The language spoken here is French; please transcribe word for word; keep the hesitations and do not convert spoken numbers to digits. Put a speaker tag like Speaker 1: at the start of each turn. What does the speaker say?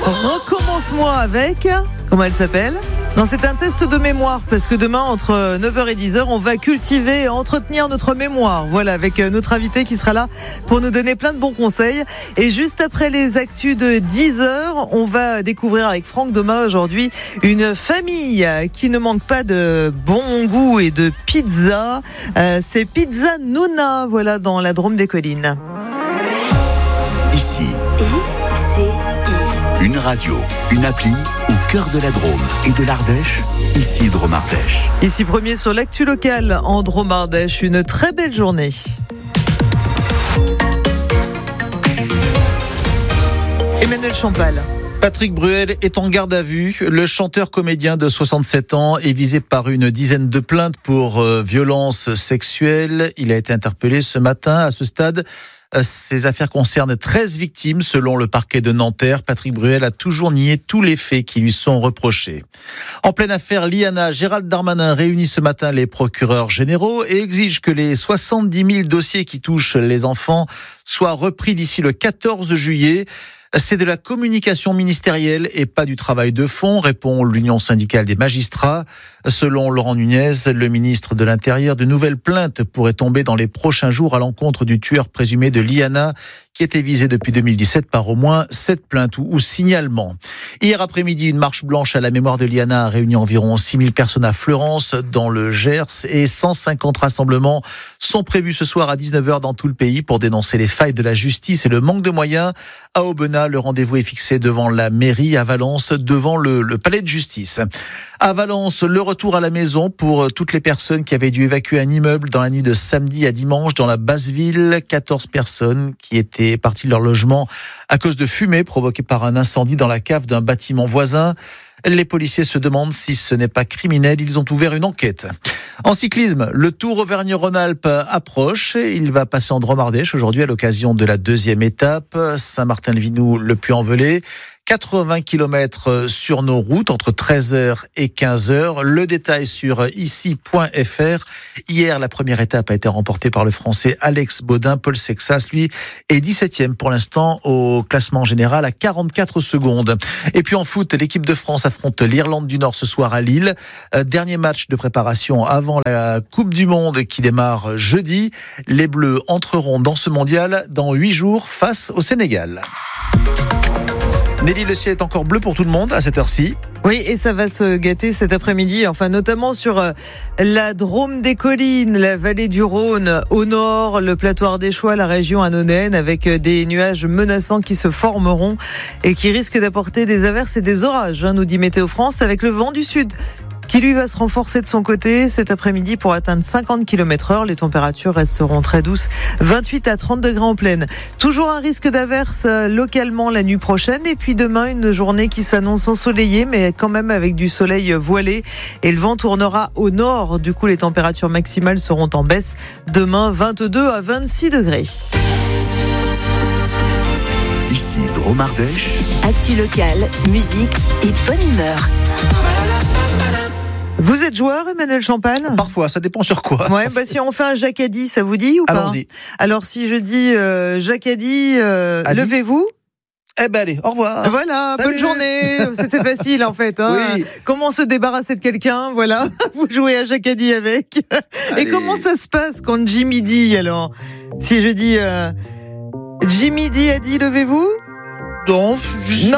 Speaker 1: Recommence-moi avec... Comment elle s'appelle ? Non, c'est un test de mémoire, parce que demain, entre neuf heures et dix heures, on va cultiver et entretenir notre mémoire. Voilà, avec notre invité qui sera là pour nous donner plein de bons conseils. Et juste après les actus de dix heures, on va découvrir avec Franck Doma aujourd'hui une famille qui ne manque pas de bon goût et de pizza. Euh, c'est Pizza Nonna, voilà, dans la Drôme des Collines.
Speaker 2: Ici,
Speaker 3: I C I.
Speaker 2: Une radio, une appli au cœur de la Drôme et de l'Ardèche, ici Drôme Ardèche.
Speaker 1: Ici premier sur l'actu locale en Drôme Ardèche, une très belle journée. Emmanuel Champal.
Speaker 4: Patrick Bruel est en garde à vue. Le chanteur-comédien de soixante-sept ans est visé par une dizaine de plaintes pour euh, violences sexuelles. Il a été interpellé ce matin. À ce stade, euh, ces affaires concernent treize victimes selon le parquet de Nanterre. Patrick Bruel a toujours nié tous les faits qui lui sont reprochés. En pleine affaire Liana, Gérald Darmanin réunit ce matin les procureurs généraux et exige que les soixante-dix mille dossiers qui touchent les enfants soient repris d'ici le quatorze juillet. C'est de la communication ministérielle et pas du travail de fond, répond l'Union syndicale des magistrats. Selon Laurent Nunez, le ministre de l'Intérieur, de nouvelles plaintes pourraient tomber dans les prochains jours à l'encontre du tueur présumé de Liana, qui était visé depuis deux mille dix-sept par au moins sept plaintes ou, ou signalements. Hier après-midi, une marche blanche à la mémoire de Liana a réuni environ six mille personnes à Fleurance, dans le Gers, et cent cinquante rassemblements sont prévus ce soir à dix-neuf heures dans tout le pays pour dénoncer les failles de la justice et le manque de moyens. À Aubenas, le rendez-vous est fixé devant la mairie, à Valence, devant le, le palais de justice. À Valence, le retour à la maison pour toutes les personnes qui avaient dû évacuer un immeuble dans la nuit de samedi à dimanche dans la basse ville. quatorze personnes qui étaient parties de leur logement à cause de fumée provoquée par un incendie dans la cave d'un bâtiment voisin. Les policiers se demandent si ce n'est pas criminel. Ils ont ouvert une enquête. En cyclisme, le Tour Auvergne-Rhône-Alpes approche. Il va passer en Drôme Ardèche aujourd'hui à l'occasion de la deuxième étape. Saint-Martin-le-Vinoux, le Puy-en-Velay. quatre-vingts kilomètres sur nos routes entre treize heures et quinze heures. Le détail sur ici point f r. Hier, la première étape a été remportée par le Français Alex Baudin. Paul Sexas, lui, est dix-septième pour l'instant au classement général à quarante-quatre secondes. Et puis en foot, l'équipe de France affronte l'Irlande du Nord ce soir à Lille. Dernier match de préparation avant la Coupe du Monde qui démarre jeudi. Les Bleus entreront dans ce mondial dans huit jours face au Sénégal. Nelly, le ciel est encore bleu pour tout le monde à cette heure-ci.
Speaker 1: Oui, et ça va se gâter cet après-midi, enfin notamment sur la Drôme des Collines, la vallée du Rhône, au nord, le plateau ardéchois, la région annonnaine, avec des nuages menaçants qui se formeront et qui risquent d'apporter des averses et des orages, hein, nous dit Météo France, avec le vent du sud qui lui va se renforcer de son côté cet après-midi pour atteindre cinquante kilomètres heure. Les températures resteront très douces, vingt-huit à trente degrés en pleine. Toujours un risque d'averse localement la nuit prochaine, et puis demain une journée qui s'annonce ensoleillée mais quand même avec du soleil voilé, et le vent tournera au nord. Du coup les températures maximales seront en baisse. Demain vingt-deux à vingt-six degrés.
Speaker 2: Ici Drôme Ardèche.
Speaker 3: Actu locale, musique et bonne humeur.
Speaker 1: Vous êtes joueur, Emmanuel Champal ?
Speaker 4: Parfois, ça dépend sur quoi.
Speaker 1: Ouais, bah si on fait un Jacadi, ça vous dit ou pas ?
Speaker 4: Allons-y.
Speaker 1: Alors si je dis euh, Jacadi, euh, levez-vous.
Speaker 4: Eh ben allez, au revoir.
Speaker 1: Voilà,
Speaker 4: Salut.
Speaker 1: bonne journée. C'était facile en fait. Hein.
Speaker 4: Oui.
Speaker 1: Comment se débarrasser de quelqu'un ? Voilà, vous jouez à Jacadi avec.
Speaker 4: Allez.
Speaker 1: Et comment ça se passe quand Jimmy dit alors ? Si je dis euh, Jimmy dit a dit levez-vous ?
Speaker 4: Donc,
Speaker 1: Non.